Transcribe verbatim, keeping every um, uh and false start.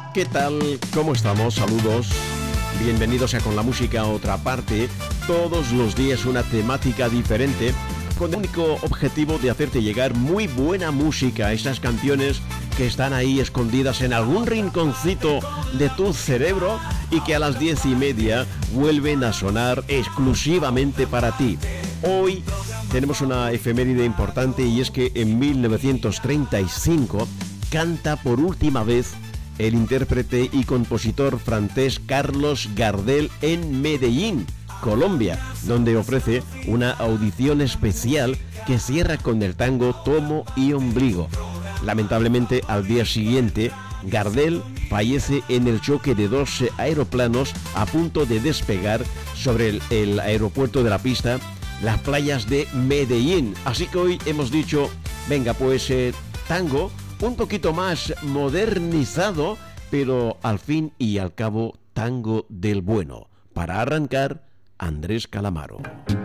¿Qué tal? ¿Cómo estamos? Saludos. Bienvenidos a Con la Música a Otra Parte. Todos los días una temática diferente, con el único objetivo de hacerte llegar muy buena música, esas canciones que están ahí escondidas en algún rinconcito de tu cerebro y que a las diez y media vuelven a sonar exclusivamente para ti. Hoy tenemos una efeméride importante, y es que en mil novecientos treinta y cinco canta por última vez el intérprete y compositor francés Carlos Gardel en Medellín, Colombia, donde ofrece una audición especial que cierra con el tango Tomo y Ombligo. Lamentablemente, al día siguiente, Gardel fallece en el choque de dos aeroplanos a punto de despegar sobre el, el aeropuerto de la pista, las playas de Medellín. Así que hoy hemos dicho, venga pues eh, tango, un poquito más modernizado, pero al fin y al cabo tango del bueno. Para arrancar, Andrés Calamaro.